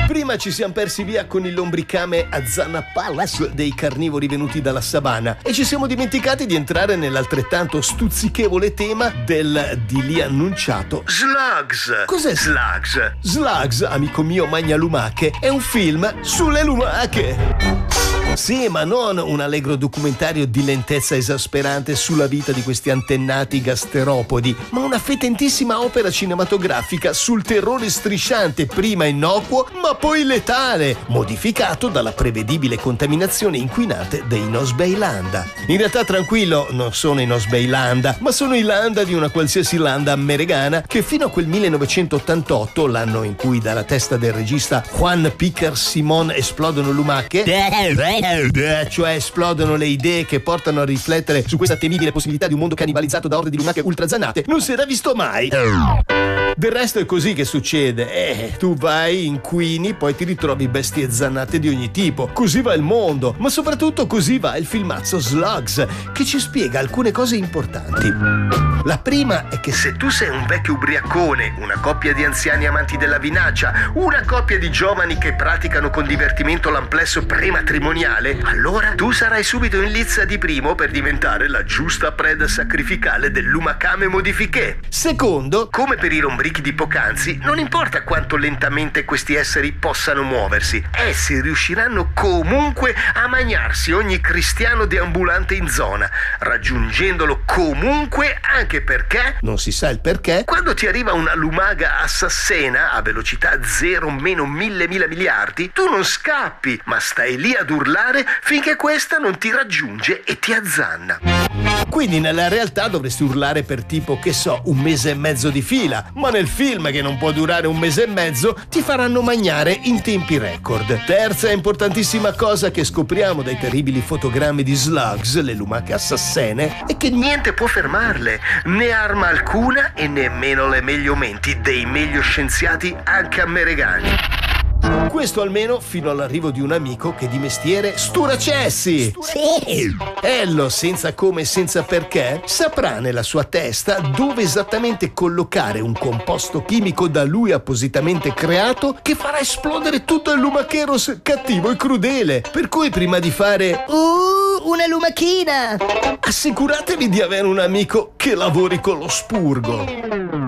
Prima ci siamo persi via con il lombricame Azana Palace dei carnivori venuti dalla savana e ci siamo dimenticati di entrare nell'altrettanto stuzzichevole tema del di lì annunciato Slugs. Cos'è Slugs? Slugs, amico mio magna lumache, è un film sulle lumache. Sì, ma non un allegro documentario di lentezza esasperante sulla vita di questi antennati gasteropodi, ma una fetentissima opera cinematografica sul terrore strisciante, prima innocuo ma poi letale, modificato dalla prevedibile contaminazione inquinante dei Nosbeilanda. In realtà, tranquillo, non sono i Nosbeilanda, ma sono i landa di una qualsiasi landa americana che fino a quel 1988, l'anno in cui dalla testa del regista Juan Picker Simon esplodono lumache, cioè esplodono le idee che portano a riflettere su questa temibile possibilità di un mondo cannibalizzato da orde di lumache ultrazannate, non si era visto mai. Del resto è così che succede. Tu vai, inquini, poi ti ritrovi bestie zannate di ogni tipo. Così va il mondo, ma soprattutto così va il filmazzo Slugs, che ci spiega alcune cose importanti. La prima è che se tu sei un vecchio ubriacone, una coppia di anziani amanti della vinaccia, una coppia di giovani che praticano con divertimento l'amplesso prematrimoniale, allora tu sarai subito in lizza di primo per diventare la giusta preda sacrificale del lumacame modifiché. Secondo, come per i lombrichi di poc'anzi, non importa quanto lentamente questi esseri possano muoversi, essi riusciranno comunque a mangiarsi ogni cristiano deambulante in zona, raggiungendolo comunque, anche perché, non si sa il perché, quando ti arriva una lumaga assassena a velocità 0 meno 1000 miliardi, tu non scappi, ma stai lì ad urlare finché questa non ti raggiunge e ti azzanna. Quindi nella realtà dovresti urlare per tipo, che so, 1 mese e mezzo di fila, ma nel film, che non può durare 1 mese e mezzo, ti faranno mangiare in tempi record. Terza e importantissima cosa che scopriamo dai terribili fotogrammi di Slugs, le lumache assassene, è che niente può fermarle, né arma alcuna e nemmeno le meglio menti dei meglio scienziati anche americani. Questo almeno fino all'arrivo di un amico che di mestiere stura cessi. Sì. Ello, senza come e senza perché, saprà nella sua testa dove esattamente collocare un composto chimico da lui appositamente creato che farà esplodere tutto il lumacheros cattivo e crudele. Per cui prima di fare una lumachina, assicuratevi di avere un amico che lavori con lo spurgo.